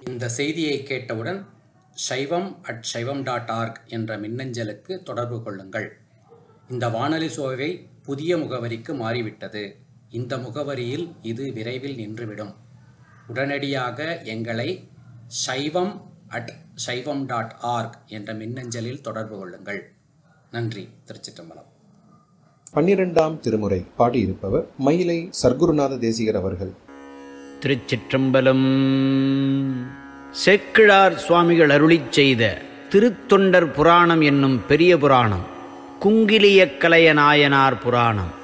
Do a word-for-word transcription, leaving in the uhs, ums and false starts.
இந்த செய்தியை கேட்டவுடன் சைவம் அட் சைவம் டாட் ஆர்க் என்ற மின்னஞ்சலுக்கு தொடர்பு கொள்ளுங்கள். இந்த வானொலி சோவை புதிய முகவரிக்கு மாறிவிட்டது. இந்த முகவரியில் இது விரைவில் நின்றுவிடும். உடனடியாக எங்களை சைவம் அட் சைவம் டாட் ஆர்க் என்ற மின்னஞ்சலில் தொடர்பு கொள்ளுங்கள். நன்றி. திருச்சிற்றம்பலம். பன்னிரெண்டாம் திருமுறை பாடியிருப்பவர் மயிலை சர்க்குருநாத தேசிகர் அவர்கள். திருச்சிற்றம்பலம். சேக்கிழார் சுவாமிகள் அருளிச் செய்த திருத்தொண்டர் புராணம் என்னும் பெரிய புராணம், குங்கிலிய கலைய நாயனார் புராணம்.